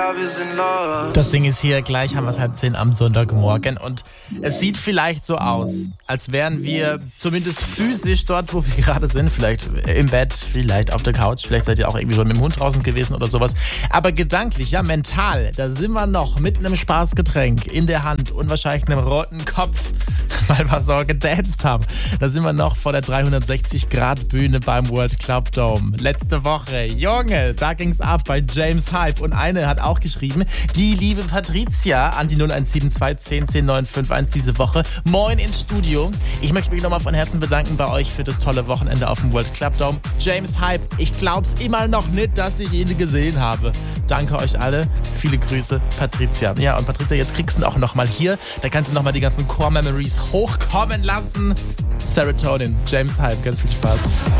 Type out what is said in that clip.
Das Ding ist hier, gleich haben wir es 9:30 am Sonntagmorgen und es sieht vielleicht so aus, als wären wir zumindest physisch dort, wo wir gerade sind, vielleicht im Bett, vielleicht auf der Couch, vielleicht seid ihr auch irgendwie schon mit dem Hund draußen gewesen oder sowas, aber gedanklich, ja mental, da sind wir noch mit einem Spaßgetränk in der Hand und wahrscheinlich einem roten Kopf, weil wir so gedanzt haben. Da sind wir noch vor der 360-Grad-Bühne beim World Club Dome. Letzte Woche, Junge, da ging's ab bei James Hype und eine hat auch geschrieben, die liebe Patricia an die 0172 10 10 951 diese Woche. Moin ins Studio. Ich möchte mich nochmal von Herzen bedanken bei euch für das tolle Wochenende auf dem World Club Dome. James Hype, ich glaub's immer noch nicht, dass ich ihn gesehen habe. Danke euch alle. Viele Grüße, Patricia. Ja, und Patricia, jetzt kriegst du auch nochmal hier. Da kannst du nochmal die ganzen Core Memories hochkommen lassen. Serotonin, James Hype, ganz viel Spaß.